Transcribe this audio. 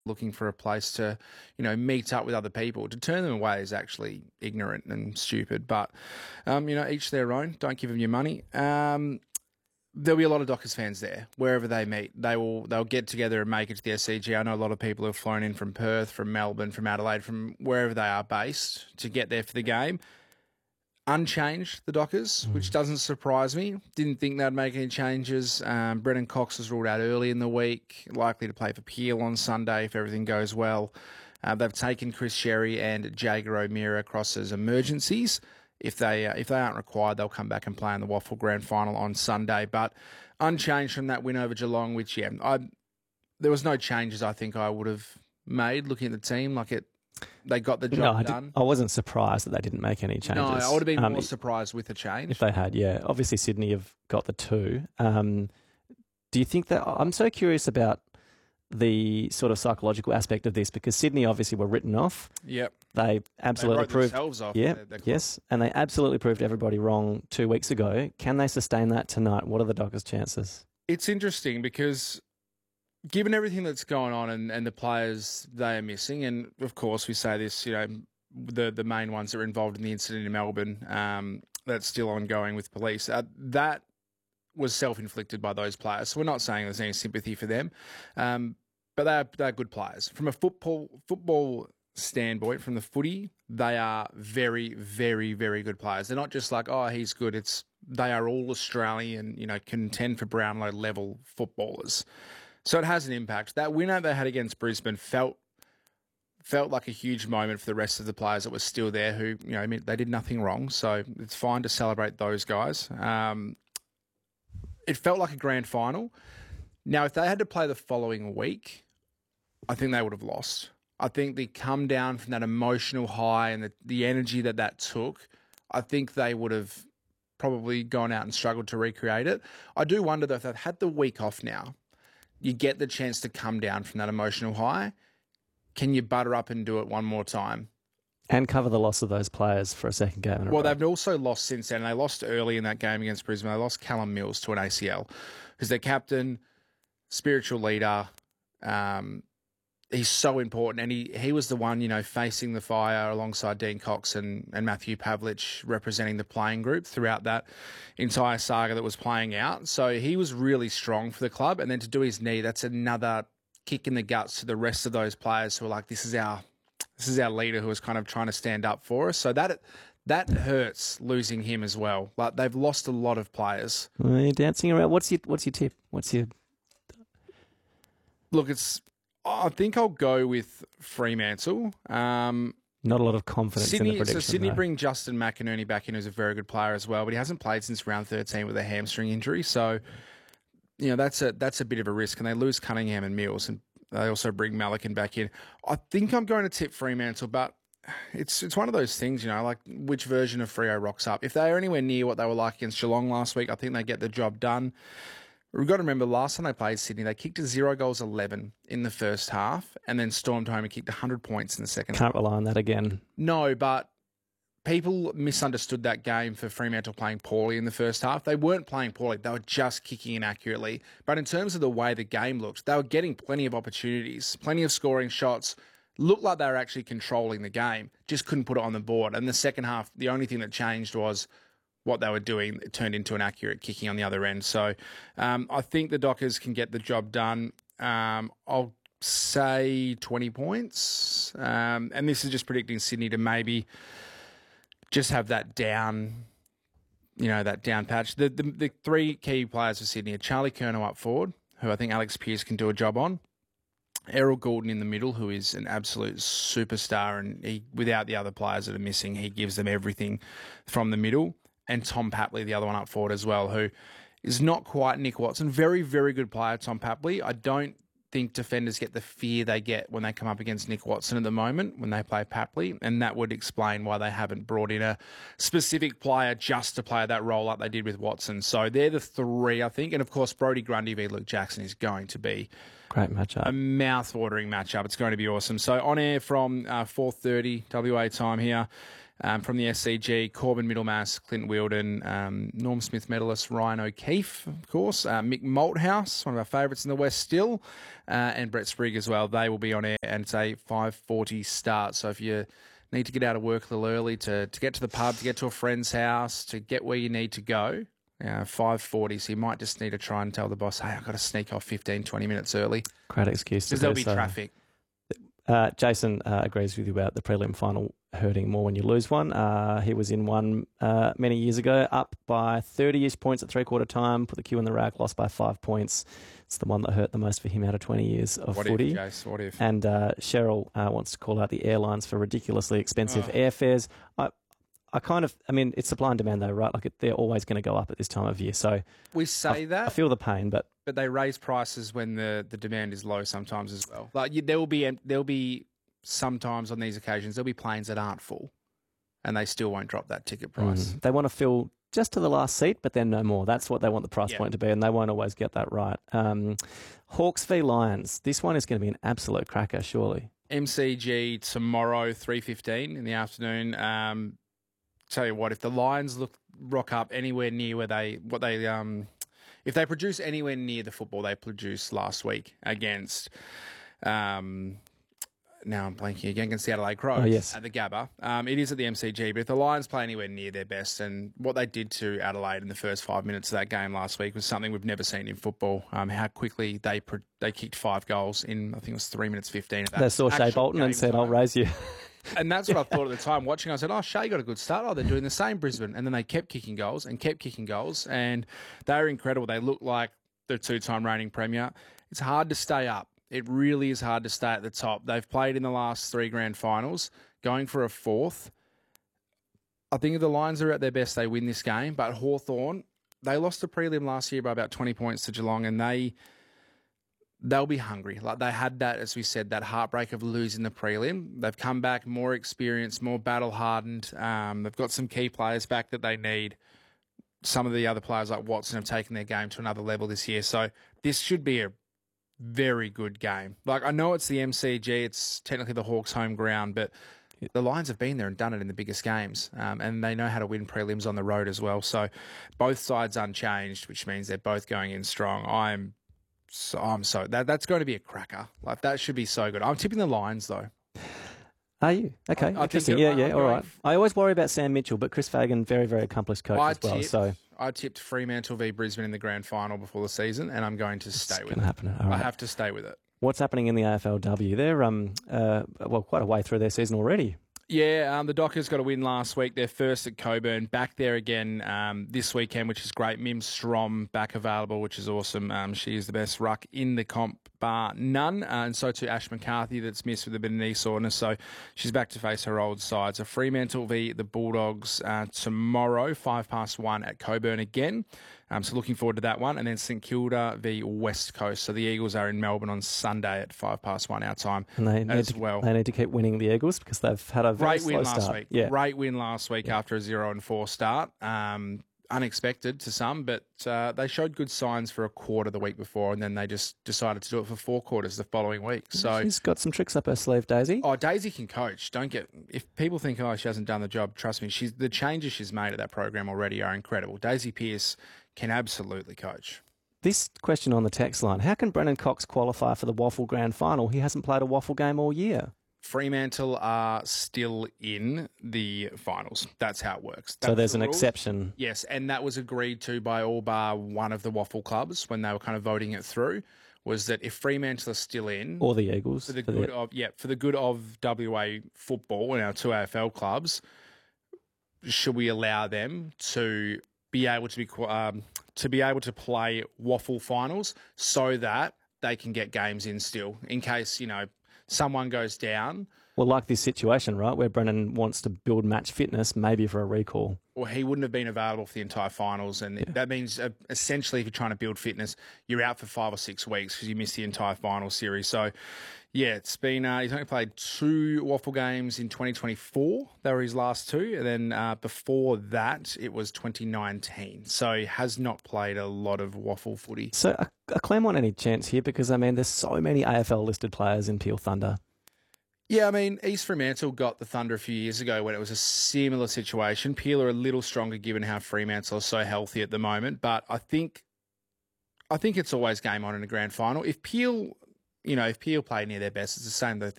looking for a place to, meet up with other people. To turn them away is actually ignorant and stupid. But, each their own. Don't give them your money. There'll be a lot of Dockers fans there wherever they meet. They'll get together and make it to the SCG. I know a lot of people have flown in from Perth, from Melbourne, from Adelaide, from wherever they are based to get there for the game. Unchanged, the Dockers, which doesn't surprise me. Didn't think they'd make any changes. Brennan Cox was ruled out early in the week, likely to play for Peel on Sunday if everything goes well. They've taken Chris Sherry and Jager O'Meara across as emergencies. If they aren't required, they'll come back and play in the Waffle Grand Final on Sunday. But unchanged from that win over Geelong, which, there was no changes I think I would have made looking at the team. They got the job done. I wasn't surprised that they didn't make any changes. No, I would have been more surprised with a change. If they had, yeah. Obviously, Sydney have got the 2. Do you think that... I'm so curious about the sort of psychological aspect of this because Sydney obviously were written off. Yep. They absolutely proved themselves off. Yeah, yes, and they absolutely proved everybody wrong 2 weeks ago. Can they sustain that tonight? What are the Dockers' chances? It's interesting because given everything that's going on and the players they are missing, and of course we say this, the main ones that are involved in the incident in Melbourne, that's still ongoing with police. That was self-inflicted by those players. So we're not saying there's any sympathy for them. But they're good players. From a football standpoint, from the footy, they are very, very, very good players. They're not just like, oh, he's good. They are all Australian, contend for Brownlow level footballers. So it has an impact. That winner they had against Brisbane felt like a huge moment for the rest of the players that were still there who, they did nothing wrong. So it's fine to celebrate those guys. It felt like a grand final. Now, if they had to play the following week, I think they would have lost. I think the come down from that emotional high and the energy that took, I think they would have probably gone out and struggled to recreate it. I do wonder, though, if they've had the week off now, you get the chance to come down from that emotional high. Can you butter up and do it one more time? And cover the loss of those players for a second game in a row. Well, they've also lost since then. They lost early in that game against Brisbane. They lost Callum Mills to an ACL, who's their captain, spiritual leader. He's so important, and he was the one, facing the fire alongside Dean Cox and Matthew Pavlich, representing the playing group throughout that entire saga that was playing out. So he was really strong for the club, and then to do his knee, that's another kick in the guts to the rest of those players who are like, this is our leader who is kind of trying to stand up for us. So that hurts losing him as well. But they've lost a lot of players. Well, you're dancing around. What's your tip? Look, I think I'll go with Fremantle. Not a lot of confidence in the prediction. So Sydney bring Justin McInerney back in, who's a very good player as well, but he hasn't played since round 13 with a hamstring injury. So, that's a bit of a risk. And they lose Cunningham and Mills, and they also bring Malikan back in. I think I'm going to tip Fremantle, but it's one of those things, like which version of Freo rocks up. If they're anywhere near what they were like against Geelong last week, I think they get the job done. We've got to remember, last time they played Sydney, they kicked 0 goals 11 in the first half and then stormed home and kicked 100 points in the second half. Can't rely on that again. No, but people misunderstood that game for Fremantle playing poorly in the first half. They weren't playing poorly. They were just kicking inaccurately. But in terms of the way the game looked, they were getting plenty of opportunities, plenty of scoring shots. Looked like they were actually controlling the game, just couldn't put it on the board. And the second half, the only thing that changed was what they were doing. It turned into an accurate kicking on the other end. So I think the Dockers can get the job done. I'll say 20 points. And this is just predicting Sydney to maybe just have that down, that down patch. The three key players for Sydney are Charlie Curnow up forward, who I think Alex Pearce can do a job on. Errol Goulden in the middle, who is an absolute superstar, and without the other players that are missing, he gives them everything from the middle. And Tom Papley, the other one up forward as well, who is not quite Nick Watson. Very, very good player, Tom Papley. I don't think defenders get the fear they get when they come up against Nick Watson at the moment when they play Papley, and that would explain why they haven't brought in a specific player just to play that role like they did with Watson. So they're the three, I think. And, of course, Brodie Grundy v Luke Jackson is going to be great matchup. A mouth-watering matchup. It's going to be awesome. So on air from 4:30 WA time here. From the SCG, Corbin Middlemass, Clint Wheeldon, Norm Smith medalist Ryan O'Keefe, of course, Mick Malthouse, one of our favourites in the West still, and Brett Sprigg as well. They will be on air, and it's a 5:40 start. So if you need to get out of work a little early to get to the pub, to get to a friend's house, to get where you need to go, 5:40, so you might just need to try and tell the boss, hey, I've got to sneak off 15, 20 minutes early. Great excuse. Because there'll be traffic. Jason agrees with you about the prelim final hurting more when you lose one. He was in one many years ago, up by 30-ish points at three-quarter time, put the cue in the rack, lost by 5 points. It's the one that hurt the most for him out of 20 years of footy. Jace? What if? And Cheryl wants to call out the airlines for ridiculously expensive airfares. I mean, it's supply and demand though, right? Like they're always going to go up at this time of year. So we say that. I feel the pain, but they raise prices when the demand is low sometimes as well. Like there'll be sometimes on these occasions there'll be planes that aren't full, and they still won't drop that ticket price. They want to fill just to the last seat, but then no more. That's what they want the price point to be, and they won't always get that right. Hawks v Lions. This one is going to be an absolute cracker, surely. MCG tomorrow, 3:15 in the afternoon. Tell you what, if the Lions rock up anywhere near if they produce anywhere near the football they produced last week against, now I'm blanking again, against the Adelaide Crows at the Gabba. It is at the MCG, but if the Lions play anywhere near their best, and what they did to Adelaide in the first 5 minutes of that game last week was something we've never seen in football. How quickly they kicked 5 goals in, I think it was 3 minutes 15. They saw Shea Bolton and said, I'll raise you. And that's what I thought at the time watching. I said, Shea got a good start. They're doing the same, Brisbane. And then they kept kicking goals, and they were incredible. They looked like the 2-time reigning premier. It's hard to stay up. It really is hard to stay at the top. They've played in the last 3 grand finals, going for a 4th. I think if the Lions are at their best, they win this game. But Hawthorn, they lost the prelim last year by about 20 points to Geelong, and they'll be hungry. Like they had that, as we said, that heartbreak of losing the prelim. They've come back more experienced, more battle-hardened. They've got some key players back that they need. Some of the other players like Watson have taken their game to another level this year. So this should be a very good game. Like I know it's the MCG, it's technically the Hawks' home ground, but the Lions have been there and done it in the biggest games, and they know how to win prelims on the road as well. So both sides unchanged, which means they're both going in strong. That's going to be a cracker. Like that should be so good. I'm tipping the Lions though. Are you? Okay, interesting. Yeah, all right. I always worry about Sam Mitchell, but Chris Fagan, very, very accomplished coach as well. So I tipped Fremantle v Brisbane in the grand final before the season, and I'm going to stay with it. Happen. All right. I have to stay with it. What's happening in the AFLW? They're quite a way through their season already. Yeah, the Dockers got a win last week. They're first at Coburn, back there again this weekend, which is great. Mim Strom back available, which is awesome. She is the best ruck in the comp, bar none. And so too Ash McCarthy, that's missed with a bit of knee soreness. So she's back to face her old side. So Fremantle v the Bulldogs tomorrow, 1:05 at Coburn again. So looking forward to that one. And then St Kilda v West Coast. So the Eagles are in Melbourne on Sunday at 1:05 our time and they need to keep winning the Eagles because they've had a very slow start. Yeah. Great win last week after a 0-4 start. Unexpected to some, but they showed good signs for a quarter the week before, and then they just decided to do it for 4 quarters the following week. So she's got some tricks up her sleeve, Daisy. Oh, Daisy can coach. If people think, she hasn't done the job, trust me, the changes she's made at that program already are incredible. Daisy Pearce can absolutely coach. This question on the text line: how can Brennan Cox qualify for the Waffle Grand Final? He hasn't played a Waffle game all year. Fremantle are still in the finals. That's how it works. So there's an exception. Yes, and that was agreed to by all bar one of the Waffle clubs when they were kind of voting it through, was that if Fremantle are still in... Or the Eagles. For the good of WA football and our 2 AFL clubs, should we allow them to be able to play Waffle finals so that they can get games in still, in case, someone goes down. Well, like this situation, right, where Brennan wants to build match fitness, maybe for a recall. Or he wouldn't have been available for the entire finals. And that means essentially if you're trying to build fitness, you're out for 5 or 6 weeks because you missed the entire final series. So, yeah, it's been he's only played 2 Waffle games in 2024. They were his last 2. And then before that, it was 2019. So he has not played a lot of Waffle footy. So a Claremont any chance here? Because, there's so many AFL-listed players in Peel Thunder. Yeah, I mean, East Fremantle got the Thunder a few years ago when it was a similar situation. Peel are a little stronger given how Fremantle are so healthy at the moment, but I think it's always game on in a grand final. If Peel, if Peel played near their best, it's the same